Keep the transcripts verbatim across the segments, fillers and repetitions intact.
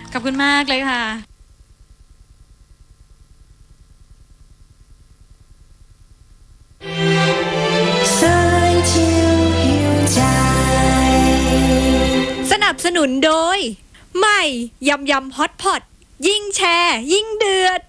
ขอบคุณมากเลยค่ะสนับสนุนโดยใหม่ยำยำฮอตพอตยิ่งแชร์ยิ่งเดือด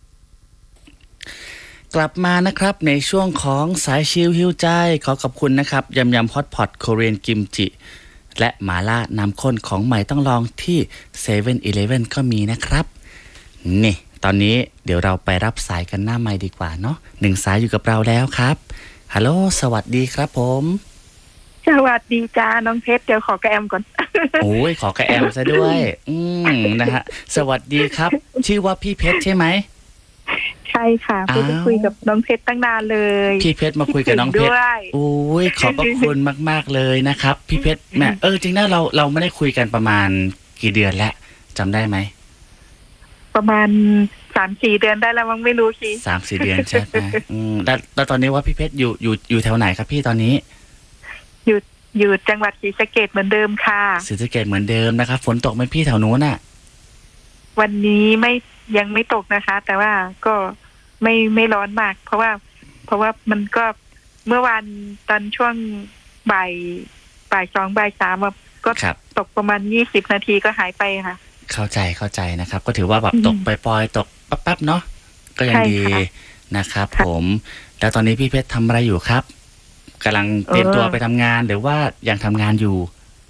กลับมานะครับในช่วงของสายชิลฮิวใจขอขอบคุณนะครับยำยำฮอตพอตโคเรียนกิมจิและหมาล่าน้ำข้นของใหม่ต้องลองที่เซเว่นอีเลฟเว่นก็มีนะครับนี่ตอนนี้เดี๋ยวเราไปรับสายกันหน้าไมค์ดีกว่าเนาะหนึ่งสายอยู่กับเราแล้วครับฮัลโหลสวัสดีครับผมสวัสดีจ้าน้องเพชรเดี๋ยวขอกระแอมก่อนโอ้ยขอกระแอมซะด้วยอืมนะฮะสวัสดีครับชื่อว่าพี่เพชรใช่ไหมใช่ค่ะเพิ่งคุยกับน้องเพชรตั้งนานเลยพี่เพชรมาคุยกับน้องเพชรโอ้ยขอบพระคุณมากๆเลยนะครับพี่เพชรแม่เออจริงนะเราเราไม่ได้คุยกันประมาณกี่เดือนแล้วจำได้ไหมประมาณสามสี่เดือนได้แล้วมั้งไม่รู้สิสามสี่เดือนใช่ไหมอืมแล้วแล้วตอนนี้ว่าพี่เพชรอยู่อยู่อยู่แถวไหนครับพี่ตอนนี้อยู่อยู่จังหวัดศรีสะเกษเหมือนเดิมค่ะศรีสะเกษเหมือนเดิมนะครับฝนตกไหมพี่แถวนู้นน่ะวันนี้ไม่ยังไม่ตกนะคะแต่ว่าก็ไม่ไม่ร้อนมากเพราะว่าเพราะว่ามันก็เมื่อวานตอนช่วงบ่ายบ่ายสองบ่ายสามก็ตกประมาณยี่สิบนาทีก็หายไปค่ะเข้าใจเข้าใจนะครับก็ถือว่าแบบตกปล่อยๆตกแป๊บๆเนาะก็ยังดีนะครับผมแล้วตอนนี้พี่เพชรทำอะไรอยู่ครับกำลังเตรียมตัวไปทำงานหรือว่ายังทำงานอยู่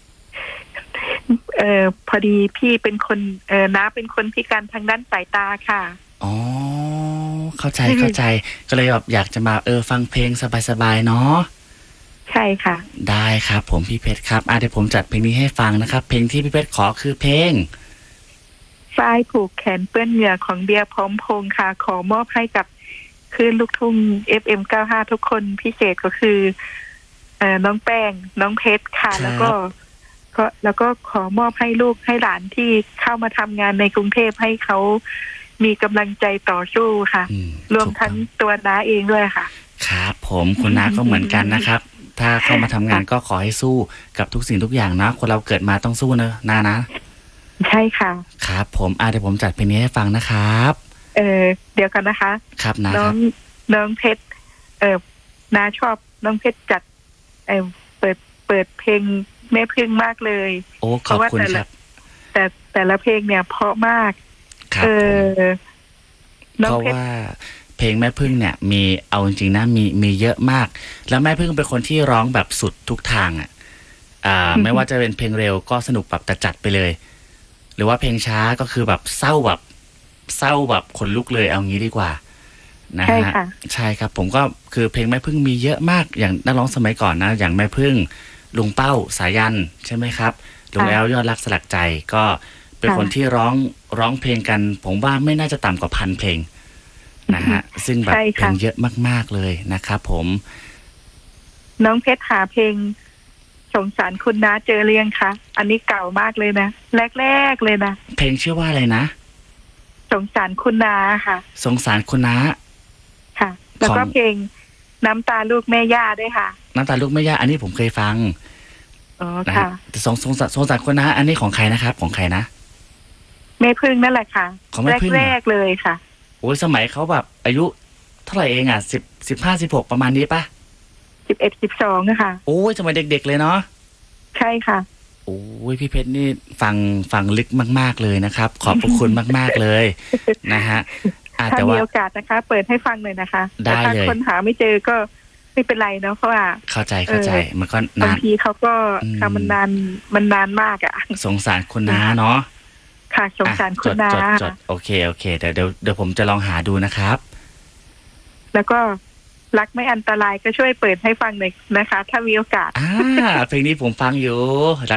เออพอดีพี่เป็นคนเออน้าเป็นคนพิการทางด้านสายตาค่ะอ๋อเข้าใจเข้าใจก็เลยแบบอยากจะมาเออฟังเพลงสบายๆเนาะใช่ค่ะได้ครับผมพี่เพชรครับอ่ะเดี๋ยวผมจัดเพลงนี้ให้ฟังนะครับเพลงที่พี่เพชรขอคือเพลงฝ้ายผูกแขนเปื้อนเหงื่อของเบียร์พร้อมพงษ์ค่ะขอมอบให้กับคลื่นลูกทุ่ง เอฟ เอ็ม เก้าสิบห้า ทุกคนพิเศษก็คือเอ่อน้องแป้งน้องเพชรค่ะแล้วก็ก็แล้วก็ขอมอบให้ลูกให้หลานที่เข้ามาทำงานในกรุงเทพให้เขามีกำลังใจต่อสู้ค่ะรวมทั้งตัวน้าเองด้วยค่ะครับผมคุณน้าก็เหมือนกันนะครับถ้าเข้ามาทำงานก็ขอให้สู้กับทุกสิ่งทุกอย่างนะคนเราเกิดมาต้องสู้เนอะน้านะใช่ค่ะครับผมอ่ะเดี๋ยวผมจัดเพลงนี้ให้ฟังนะครับเออเดี๋ยวกันนะคะครับนะน้องน้องเพชรเออน้าชอบน้องเพชรจัดเออเปิดเปิดเพลงแม่พึ่งมากเลยโอ้ขอบคุณครับแต่แต่ละเพลงเนี่ยเพราะมากเออเพราะว่าเพลงแม่พึ่งเนี่ยมีเอาจริงๆนะมีมีเยอะมากแล้วแม่พึ่งเป็นคนที่ร้องแบบสุดทุกทางอ่ะอ่า ไม่ว่าจะเป็นเพลงเร็วก็สนุกแบบจัดไปเลยหรือว่าเพลงช้าก็คือแบบเศร้าแบบเศร้าแบบขนลุกเลยเอางี้ดีกว่านะฮะใช่ครับผมก็คือเพลงแม่พึ่งมีเยอะมากอย่างนักร้องสมัยก่อนนะอย่างแม่พึ่งลุงเป้าสายันใช่ไหมครับลุงแอลยอดรักสลักใจก็เป็นคนที่ร้องร้องเพลงกันผมว่าไม่น่าจะต่ำกว่าพันเพลงนะฮะซึ่งแบบเพลงเยอะมากๆเลยนะครับผมน้องเพชรหาเพลงสงสารคุณน้าเจอเรียงคะอันนี้เก่ามากเลยนะแรกๆเลยนะเพลงชื่อว่าอะไรนะสงสารคุณน้าค่ะสงสารคุณน้าค่ะแล้วก็เพลงน้ำตาลูกแม่ย่าด้วยค่ะน้ำตาลูกแม่ย่าอันนี้ผมเคยฟังอ๋อค่ะแต่สงสงสารสงสารคุณน้าอันนี้ของใครนะครับของใครนะแม่พึ่งนั่นแหละค่ะของแม่พึ่งแรกๆเลยค่ะโอ้ยสมัยเขาแบบอายุเท่าไหร่เองอ่ะสิบสิบห้าสิบหกประมาณนี้ปะสิบเอ็ดสิบสองนะคะโอ้ยสมัยเด็กๆเลยเนาะใช่ค่ะโอ้ยพี่เพชรนี่ฟังฟังลึกมากๆเลยนะครับขอบพระคุณมากๆเลยนะฮะถ้ามีโอกาสนะคะเปิดให้ฟังหน่อยนะคะได้เลยถ้าคนหาไม่เจอก็ไม่เป็นไรเนาะเพราะว่าเข้าใจเข้าใจมันก็นานบางทีเขาก็ทำมันนานมันนานมากอ่ะสงสารคุณน้าเนาะค่ะสงสารคุณน้าจดโอเคโอเคเดี๋ยวเดี๋ยวเดี๋ยวผมจะลองหาดูนะครับแล้วก็รักไม่อันตรายก็ช่วยเปิดให้ฟังหน่อยนะคะถ้ามีโอกาสอ่าเพลงนี้ผมฟังอยู่